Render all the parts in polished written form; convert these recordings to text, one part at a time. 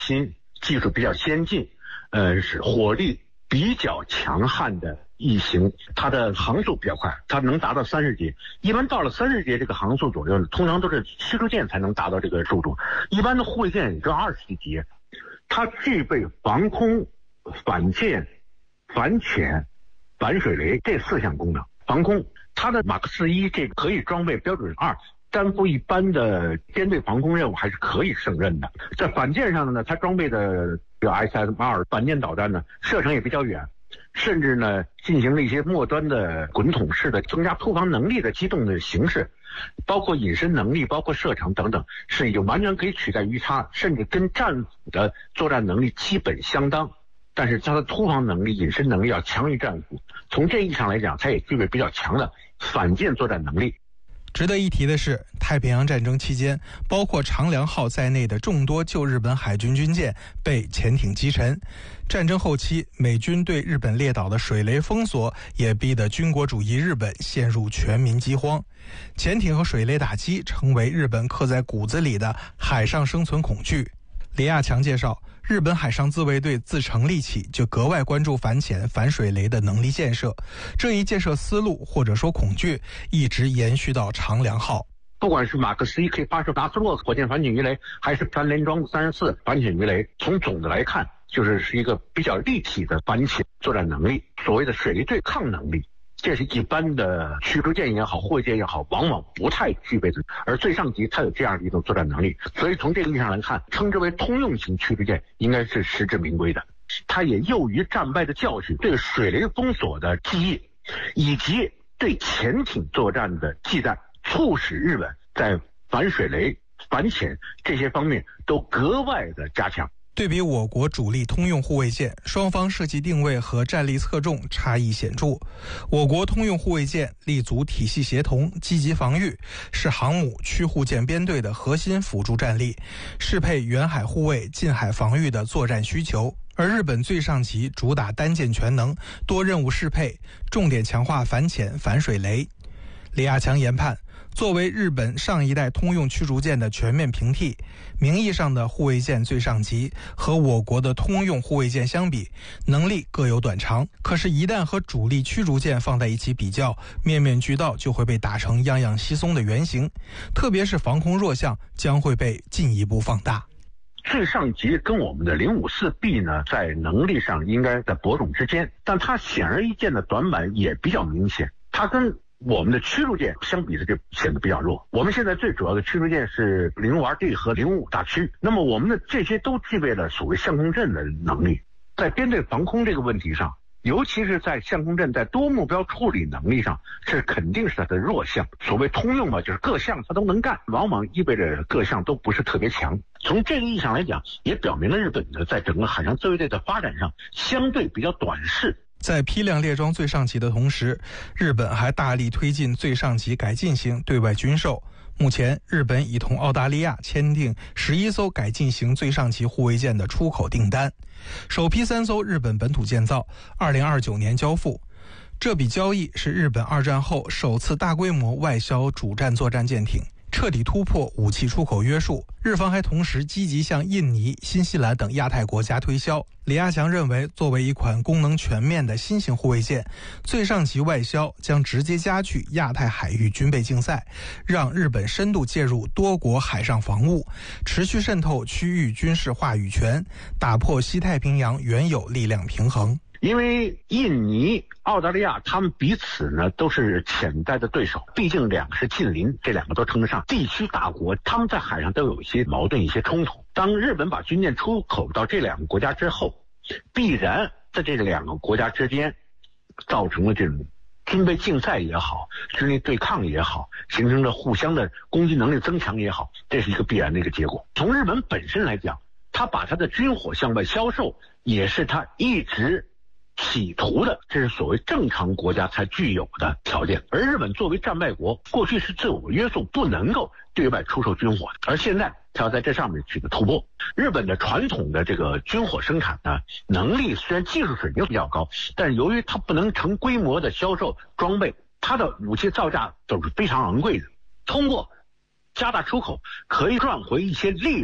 新、技术比较先进，是火力比较强悍的翼型，它的航速比较快，它能达到30节。一般到了30节这个航速左右，通常都是驱逐舰才能达到这个速度，一般的护卫舰也就20几节。它具备防空、反舰、反潜、反水雷这4项功能。防空，它的马克思1这个可以装备标准2，担负一般的编队防空任务还是可以胜任的。在反舰上呢，它装备的IS-2反舰导弹呢，射程也比较远，甚至呢进行了一些末端的滚筒式的增加突防能力的机动的形式，包括隐身能力，包括射程等等，是已经完全可以取代于它，甚至跟战斧的作战能力基本相当。但是它的突防能力、隐身能力要强于战斧，从这意义上来讲，它也具备比较强的反舰作战能力。 值得一提的是，太平洋战争期间，包括长良号在内的众多旧日本海军军舰被潜艇击沉。战争后期，美军对日本列岛的水雷封锁也逼得军国主义日本陷入全民饥荒。潜艇和水雷打击成为日本刻在骨子里的海上生存恐惧。李亚强介绍，日本海上自卫队自成立起就格外关注反潜、反水雷的能力建设，这一建设思路或者说恐惧一直延续到长良号。 不管是马克思1可以发射达斯洛克火箭反潜鱼雷，还是三联装34反潜鱼雷，从总的来看，是一个比较立体的反潜作战能力，所谓的水雷对抗能力。这是一般的驱逐舰也好，护卫舰也好，往往不太具备的，而最上级它有这样的一种作战能力，所以从这个意义上来看，称之为通用型驱逐舰应该是实至名归的。它也囿于战败的教训，对水雷封锁的记忆，以及对潜艇作战的忌惮，促使日本在反水雷、反潜这些方面都格外的加强。 对比我国主力通用护卫舰，双方设计定位和战力侧重差异显著。我国通用护卫舰立足体系协同、积极防御，是航母驱护舰编队的核心辅助战力，适配远海护卫、近海防御的作战需求。而日本最上级主打单舰全能、多任务适配，重点强化反潜、反水雷。李亚强研判，作为日本上一代通用驱逐舰的全面平替，名义上的护卫舰最上级和我国的通用护卫舰相比，能力各有短长。可是，一旦和主力驱逐舰放在一起比较，面面俱到就会被打成样样稀松的原型，特别是防空弱项将会被进一步放大。 最上级跟我们的054B 呢，在能力上应该在伯仲之间，但它显而易见的短板也比较明显，它跟我们的驱逐舰相比的就显得比较弱。我们现在最主要的驱逐舰是052D 和055大驱，那么我们的这些都具备了所谓相控阵的能力。在编队防空这个问题上，尤其是在相控阵在多目标处理能力上，这肯定是它的弱项。所谓通用嘛，就是各项它都能干，往往意味着各项都不是特别强。从这个意义上来讲，也表明了日本的在整个海上自卫队的发展上相对比较短视。 在批量列装最上级的同时，日本还大力推进最上级改进型对外军售。目前，日本已同澳大利亚签订11艘改进型最上级护卫舰的出口订单，首批3艘日本本土建造，2029年交付。这笔交易是日本二战后首次大规模外销主战作战舰艇，彻底突破武器出口约束。日方还同时积极向印尼、新西兰等亚太国家推销。李亚强认为，作为一款功能全面的新型护卫舰，最上级外销将直接加剧亚太海域军备竞赛，让日本深度介入多国海上防务，持续渗透区域军事话语权，打破西太平洋原有力量平衡。 因为印尼、澳大利亚他们彼此呢都是潜在的对手，毕竟两个是近邻，这两个都称得上地区大国，他们在海上都有一些矛盾、一些冲突。当日本把军舰出口到这两个国家之后，必然在这两个国家之间造成了这种军备竞赛也好，军力对抗也好，形成了互相的攻击能力增强也好，这是一个必然的一个结果。从日本本身来讲，他把他的军火向外销售，也是他一直企图的，这是所谓正常国家才具有的条件。而日本作为战败国，过去是自我约束，不能够对外出售军火的，而现在它要在这上面取得突破。日本的传统的这个军火生产呢，能力虽然技术水平比较高，但是由于它不能成规模的销售装备，它的武器造价都是非常昂贵的。通过加大出口，可以赚回一些利润，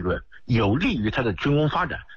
有利于它的军工发展。